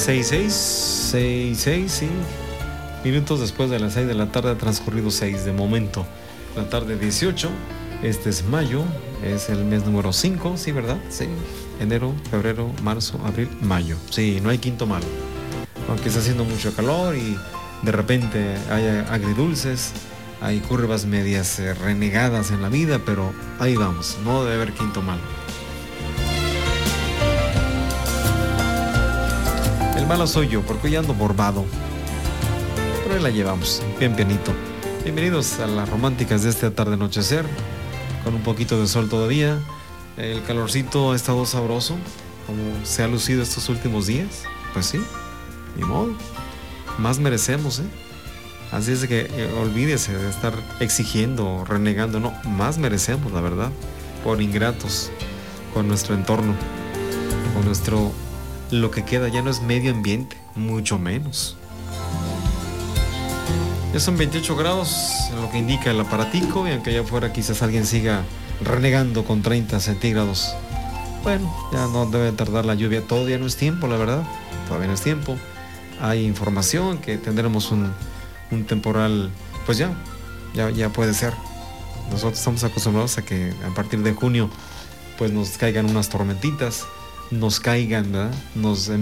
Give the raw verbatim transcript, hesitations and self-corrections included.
seis, seis, seis, seis, sí. Minutos después de las seis de la tarde, ha transcurrido seis de momento. La tarde dieciocho, este es mayo, es el mes número cinco, sí, ¿verdad? Sí. Enero, febrero, marzo, abril, mayo. Sí, no hay quinto malo. Aunque está haciendo mucho calor y de repente hay agridulces, hay curvas medias eh, renegadas en la vida, pero ahí vamos, no debe haber quinto malo. El malo soy yo, porque hoy ando borbado. Pero ahí la llevamos, bien pianito. Bienvenidos a las románticas de este tarde anochecer, con un poquito de sol todavía. El calorcito ha estado sabroso, como se ha lucido estos últimos días. Pues sí, ni modo. Más merecemos, ¿eh? Así es de que eh, olvídese de estar exigiendo, renegando. No, más merecemos, la verdad, por ingratos con nuestro entorno, con nuestro... Lo que queda ya no es medio ambiente, mucho menos. Ya son veintiocho grados, lo que indica el aparatico, y aunque allá afuera quizás alguien siga renegando con treinta centígrados. Bueno, ya no debe tardar la lluvia, todavía no es tiempo, la verdad, todavía no es tiempo. Hay información que tendremos un, un temporal, pues ya, ya, ya puede ser. Nosotros estamos acostumbrados a que a partir de junio, pues nos caigan unas tormentitas, nos caigan, ¿verdad? Nos